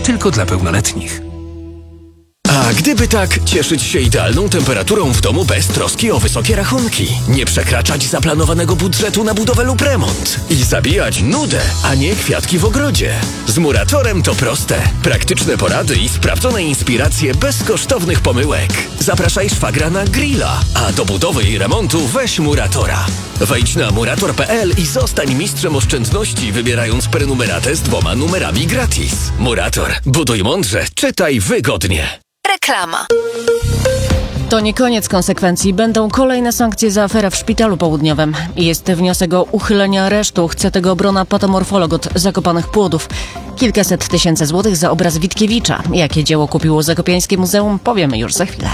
tylko dla pełnoletnich. A gdyby tak, cieszyć się idealną temperaturą w domu bez troski o wysokie rachunki, nie przekraczać zaplanowanego budżetu na budowę lub remont i zabijać nudę, a nie kwiatki w ogrodzie. Z Muratorem to proste. Praktyczne porady i sprawdzone inspiracje bez kosztownych pomyłek. Zapraszaj szwagra na grilla, a do budowy i remontu weź Muratora. Wejdź na murator.pl i zostań mistrzem oszczędności, wybierając prenumeratę z 2 numerami gratis. Murator. Buduj mądrze, czytaj wygodnie. Reklama. To nie koniec konsekwencji. Będą kolejne sankcje za aferę w Szpitalu Południowym. Jest wniosek o uchylenie aresztu. Chce tego obrona patomorfolog od Zakopanych Płodów. Kilkaset tysięcy złotych za obraz Witkiewicza. Jakie dzieło kupiło Zakopiańskie Muzeum, powiemy już za chwilę.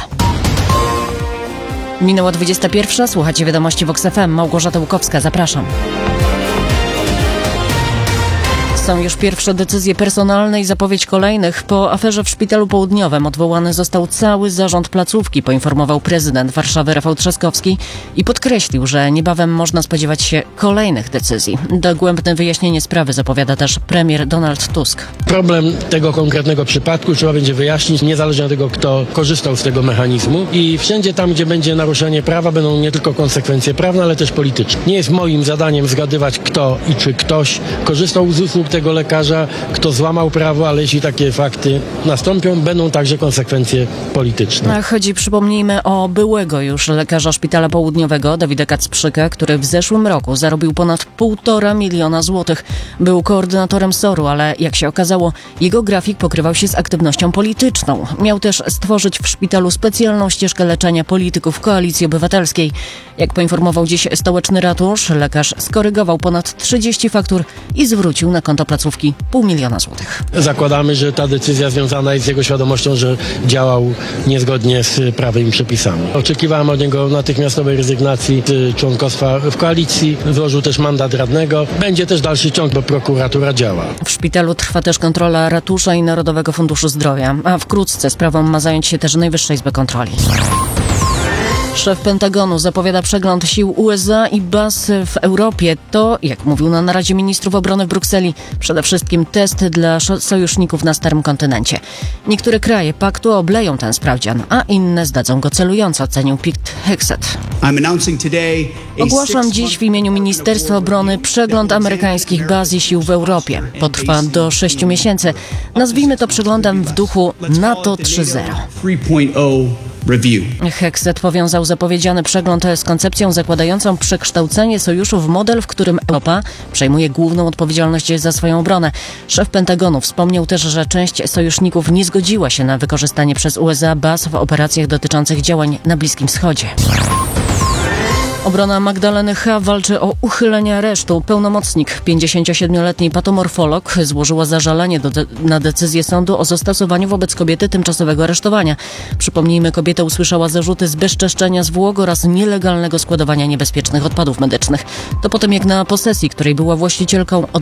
Minęła 21. Słuchacie wiadomości Vox FM. Małgorzata Łukowska, zapraszam. Są już pierwsze decyzje personalne i zapowiedź kolejnych. Po aferze w Szpitalu Południowym odwołany został cały zarząd placówki, poinformował prezydent Warszawy Rafał Trzaskowski i podkreślił, że niebawem można spodziewać się kolejnych decyzji. Dogłębne wyjaśnienie sprawy zapowiada też premier Donald Tusk. Problem tego konkretnego przypadku trzeba będzie wyjaśnić, niezależnie od tego, kto korzystał z tego mechanizmu, i wszędzie tam, gdzie będzie naruszenie prawa, będą nie tylko konsekwencje prawne, ale też polityczne. Nie jest moim zadaniem zgadywać, kto i czy ktoś korzystał z usług tego lekarza, kto złamał prawo, ale jeśli takie fakty nastąpią, będą także konsekwencje polityczne. Chodzi, przypomnijmy, o byłego już lekarza Szpitala Południowego, Dawida Kacprzyka, który w zeszłym roku zarobił ponad 1,5 miliona złotych. Był koordynatorem SOR-u, ale jak się okazało, jego grafik pokrywał się z aktywnością polityczną. Miał też stworzyć w szpitalu specjalną ścieżkę leczenia polityków Koalicji Obywatelskiej. Jak poinformował dziś stołeczny ratusz, lekarz skorygował ponad 30 faktur i zwrócił na konto placówki 500 000 złotych. Zakładamy, że ta decyzja związana jest z jego świadomością, że działał niezgodnie z prawem i przepisami. Oczekiwałem od niego natychmiastowej rezygnacji z członkostwa w koalicji. Złożył też mandat radnego. Będzie też dalszy ciąg, bo prokuratura działa. W szpitalu trwa też kontrola ratusza i Narodowego Funduszu Zdrowia, a wkrótce sprawą ma zająć się też Najwyższa Izba Kontroli. Szef Pentagonu zapowiada przegląd sił USA i baz w Europie. To, jak mówił na naradzie ministrów obrony w Brukseli, przede wszystkim test dla sojuszników na starym kontynencie. Niektóre kraje paktu obleją ten sprawdzian, a inne zdadzą go celująco, ocenił Pete Hegseth. Ogłaszam dziś w imieniu Ministerstwa Obrony przegląd amerykańskich baz i sił w Europie. Potrwa do 6 miesięcy. Nazwijmy to przeglądem w duchu NATO 3.0. Hegseth powiązał zapowiedziany przegląd z koncepcją zakładającą przekształcenie sojuszu w model, w którym Europa przejmuje główną odpowiedzialność za swoją obronę. Szef Pentagonu wspomniał też, że część sojuszników nie zgodziła się na wykorzystanie przez USA baz w operacjach dotyczących działań na Bliskim Wschodzie. Obrona Magdaleny H. walczy o uchylenie aresztu. Pełnomocnik, 57-letni patomorfolog, złożyła zażalenie na decyzję sądu o zastosowaniu wobec kobiety tymczasowego aresztowania. Przypomnijmy, kobieta usłyszała zarzuty zbezczeszczenia zwłok oraz nielegalnego składowania niebezpiecznych odpadów medycznych. To potem, jak na posesji, której była właścicielką,